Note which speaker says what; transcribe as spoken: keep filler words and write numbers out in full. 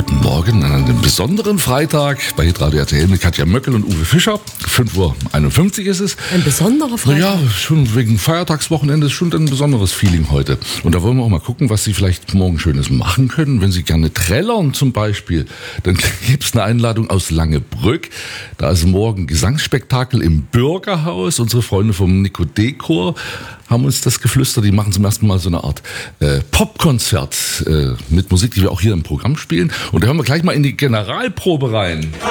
Speaker 1: Guten Morgen an einem besonderen Freitag bei Hitradio R T L mit Katja Möckel und Uwe Fischer. fünf Uhr einundfünfzig ist es.
Speaker 2: Ein besonderer Freitag?
Speaker 1: Ja, schon wegen Feiertagswochenende ist schon ein besonderes Feeling heute. Und da wollen wir auch mal gucken, was Sie vielleicht morgen Schönes machen können. Wenn Sie gerne trällern zum Beispiel, dann gibt es eine Einladung aus Langebrück. Da ist morgen Gesangsspektakel im Bürgerhaus. Unsere Freunde vom Nikodé-Chor haben uns das geflüstert. Die machen zum ersten Mal so eine Art äh, Popkonzert äh, mit Musik, die wir auch hier im Programm spielen. Und da hören wir gleich mal in die Generalprobe rein.